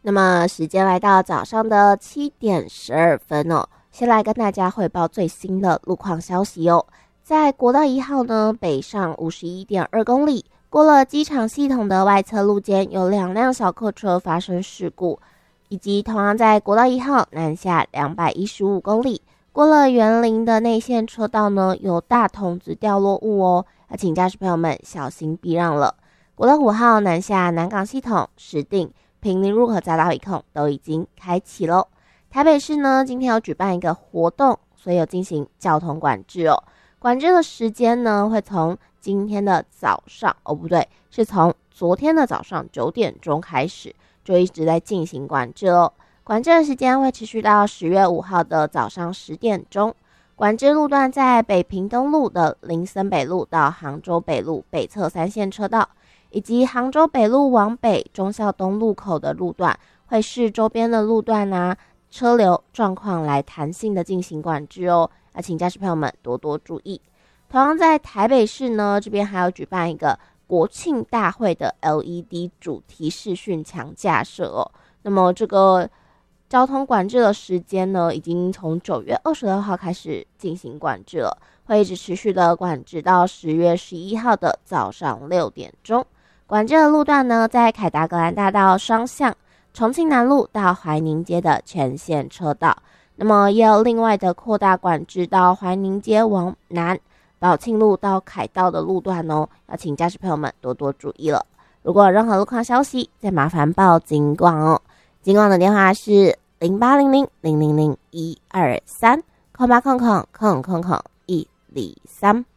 那么时间来到早上的7:12哦，先来跟大家汇报最新的路况消息哦。在国道1号呢，北上51.2公里，过了机场系统的外侧路肩有2辆小客车发生事故，以及同样在国道1号南下215公里，过了园林的内线车道呢，有大筒子掉落物哦，要请驾驶朋友们小心避让了。国道5号南下南港系统、石碇、坪林入口匝道一控都已经开启咯。台北市呢，今天有举办一个活动，所以有进行交通管制哦。管制的时间呢，会从今天的早上是从昨天的早上9点钟开始，就一直在进行管制哦。管制的时间会持续到10月5号的早上10点钟。管制路段在北屏东路的林森北路到杭州北路北侧3线车道，以及杭州北路往北忠孝东路口的路段，会视周边的路段车流状况来弹性的进行管制哦。请驾驶朋友们多多注意。同样在台北市呢，这边还有举办一个国庆大会的 LED 主题视讯墙架设哦。那么这个交通管制的时间呢，已经从9月26号开始进行管制了，会一直持续的管制到10月11号的早上6点钟。管制的路段呢，在凯达格兰大道双向、重庆南路到怀宁街的全线车道。那么也有另外的扩大管制到怀宁街往南、宝庆路到凯道的路段哦，要请驾驶朋友们多多注意了。如果有任何路况消息，再麻烦报警广哦。警广的电话是0800-000-123，0800-123。